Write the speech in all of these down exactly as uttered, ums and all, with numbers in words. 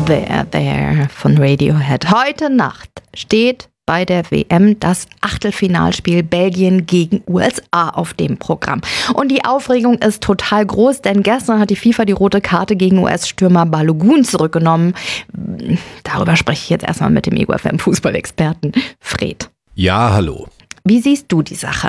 There, There von Radiohead. Heute Nacht steht bei der W M das Achtelfinalspiel Belgien gegen U S A auf dem Programm. Und die Aufregung ist total groß, denn gestern hat die FIFA die rote Karte gegen U S-Stürmer Balogun zurückgenommen. Darüber spreche ich jetzt erstmal mit dem Ego F M-Fußballexperten Fred. Ja, hallo. Wie siehst du die Sache?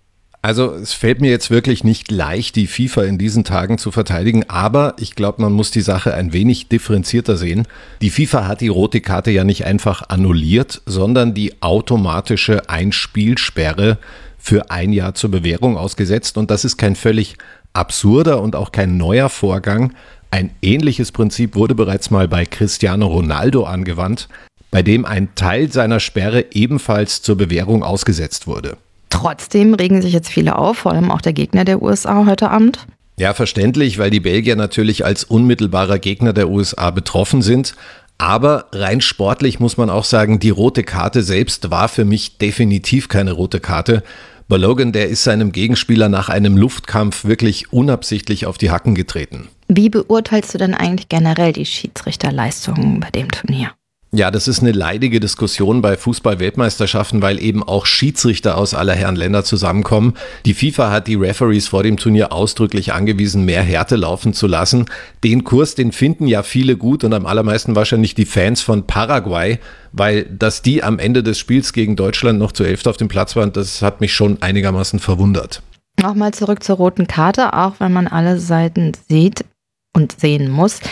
Also es fällt mir jetzt wirklich nicht leicht, die FIFA in diesen Tagen zu verteidigen, aber ich glaube, man muss die Sache ein wenig differenzierter sehen. Die FIFA hat die rote Karte ja nicht einfach annulliert, sondern die automatische Einspielsperre für ein Jahr zur Bewährung ausgesetzt. Und das ist kein völlig absurder und auch kein neuer Vorgang. Ein ähnliches Prinzip wurde bereits mal bei Cristiano Ronaldo angewandt, bei dem ein Teil seiner Sperre ebenfalls zur Bewährung ausgesetzt wurde. Trotzdem regen sich jetzt viele auf, vor allem auch der Gegner der U S A heute Abend. Ja, verständlich, weil die Belgier natürlich als unmittelbarer Gegner der U S A betroffen sind. Aber rein sportlich muss man auch sagen, die rote Karte selbst war für mich definitiv keine rote Karte. Balogun, der ist seinem Gegenspieler nach einem Luftkampf wirklich unabsichtlich auf die Hacken getreten. Wie beurteilst du denn eigentlich generell die Schiedsrichterleistungen bei dem Turnier? Ja, das ist eine leidige Diskussion bei Fußball-Weltmeisterschaften, weil eben auch Schiedsrichter aus aller Herren Länder zusammenkommen. Die FIFA hat die Referees vor dem Turnier ausdrücklich angewiesen, mehr Härte laufen zu lassen. Den Kurs, den finden ja viele gut und am allermeisten wahrscheinlich die Fans von Paraguay, weil dass die am Ende des Spiels gegen Deutschland noch zu elft auf dem Platz waren, das hat mich schon einigermaßen verwundert. Nochmal zurück zur roten Karte, auch wenn man alle Seiten sieht und sehen muss.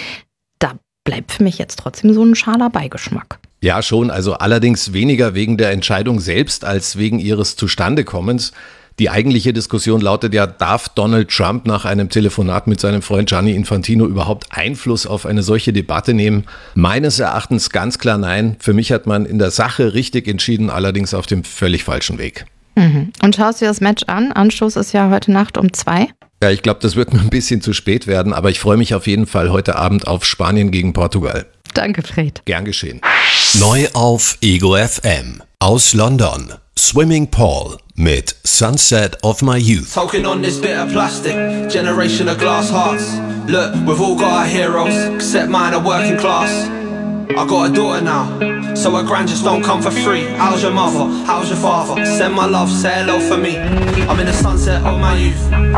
Bleibt für mich jetzt trotzdem so ein schaler Beigeschmack. Ja, schon, also allerdings weniger wegen der Entscheidung selbst als wegen ihres Zustandekommens. Die eigentliche Diskussion lautet ja, darf Donald Trump nach einem Telefonat mit seinem Freund Gianni Infantino überhaupt Einfluss auf eine solche Debatte nehmen? Meines Erachtens ganz klar nein. Für mich hat man in der Sache richtig entschieden, allerdings auf dem völlig falschen Weg. Mhm. Und schaust du dir das Match an? Anstoß ist ja heute Nacht um zwei. Ja, ich glaube, das wird mir ein bisschen zu spät werden, aber ich freue mich auf jeden Fall heute Abend auf Spanien gegen Portugal. Danke, Fred. Gern geschehen. Neu auf Ego F M. Aus London. Swimming Pool mit Sunset of My Youth. Talking on this bit of plastic, generation of glass hearts. Look, we've all got our heroes, except mine are working class. I got a daughter now, so her grand just don't come for free. How's your mother? How's your father? Send my love, say hello for me. I'm in the sunset of my youth.